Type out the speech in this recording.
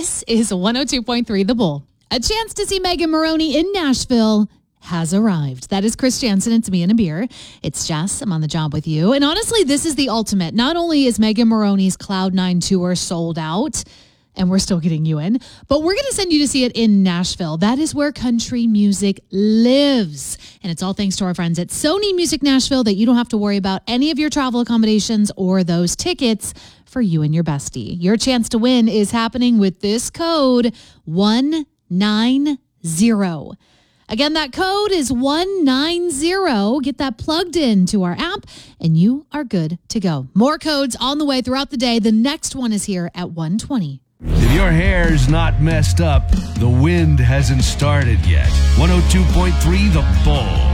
This is 102.3 The Bull. A chance to see Megan Moroney in Nashville has arrived. That is Chris Jansen. It's me and a beer. It's Jess. I'm on the job with you. And honestly, this is the ultimate. Not only is Megan Moroney's Cloud9 tour sold out, and we're still getting you in, but we're going to send you to see it in Nashville. That is where country music lives. And it's all thanks to our friends at Sony Music Nashville that you don't have to worry about any of your travel accommodations or those tickets for you and your bestie. Your chance to win is happening with this code 190. Again, that code is 190. Get that plugged into our app and you are good to go. More codes on the way throughout the day. The next one is here at 120. If your hair's not messed up, the wind hasn't started yet. 102.3 The Bull.